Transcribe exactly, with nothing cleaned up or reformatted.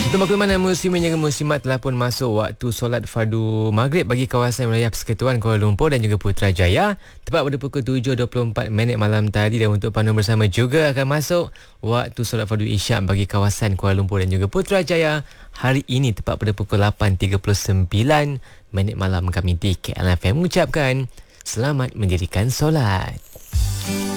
Untuk bagaimana muslimin dan muslimat telah pun masuk waktu solat fardu maghrib bagi kawasan wilayah Persekutuan Kuala Lumpur dan juga Putrajaya tepat pada pukul tujuh dua puluh empat minit malam tadi. Dan untuk pandu bersama juga akan masuk waktu solat fardu isyak bagi kawasan Kuala Lumpur dan juga Putrajaya hari ini tepat pada pukul lapan tiga puluh sembilan minit malam. Kami di K L F M mengucapkan selamat mendirikan solat.